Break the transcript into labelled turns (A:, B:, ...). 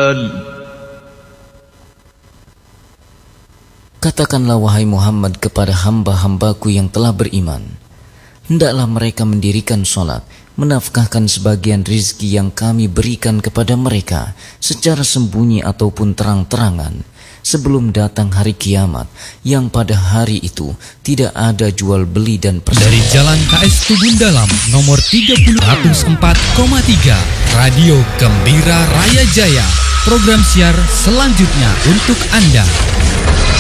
A: Katakanlah wahai Muhammad kepada hamba-hambaku yang telah beriman, hendaklah mereka mendirikan sholat, menafkahkan sebagian rizki yang kami berikan kepada mereka secara sembunyi ataupun terang-terangan, sebelum datang hari kiamat yang pada hari itu tidak ada jual beli dan perselisihan.
B: Dari Jalan KS Tubun Dalam nomor 104,3 Radio Gembira Raya Jaya, program siar selanjutnya untuk Anda.